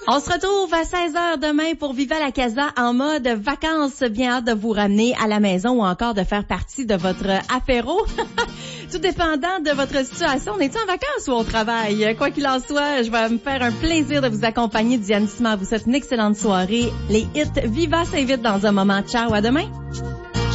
On se retrouve à 16h demain pour Viva la Casa en mode vacances. Bien hâte de vous ramener à la maison ou encore de faire partie de votre apéro. Tout dépendant de votre situation. On est-tu en vacances ou au travail? Quoi qu'il en soit, je vais me faire un plaisir de vous accompagner. Diane Simard vous souhaite une excellente soirée. Les hits Viva s'invitent dans un moment. Ciao, à demain.